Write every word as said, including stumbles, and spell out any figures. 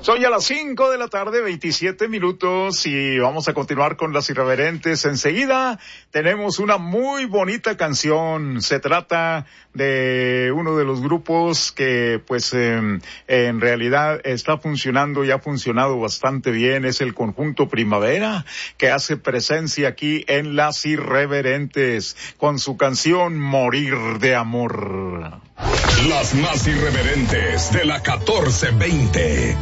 Son ya las cinco de la tarde, veintisiete minutos, y vamos a continuar con las irreverentes. Enseguida tenemos una muy bonita canción. Se trata de uno de los grupos que pues eh, en realidad está funcionando y ha funcionado bastante bien. Es el Conjunto Primavera, que hace presencia aquí en las irreverentes con su canción Morir de Amor. Las más irreverentes de la catorce veinte.